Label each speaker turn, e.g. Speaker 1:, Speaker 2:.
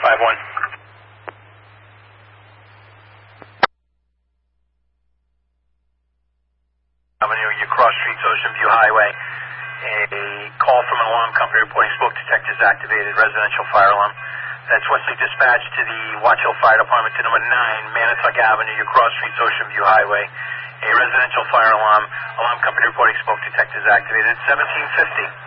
Speaker 1: 5-1. Avenue, you cross streets, Ocean View Highway. A call from an alarm company reporting smoke detectors activated, residential fire alarm. That's Wesley Dispatch to the Watch Hill Fire Department to number 9, Manitowoc Avenue, you cross streets, Ocean View Highway. A residential fire alarm. Alarm company reporting smoke detectors activated. 1750.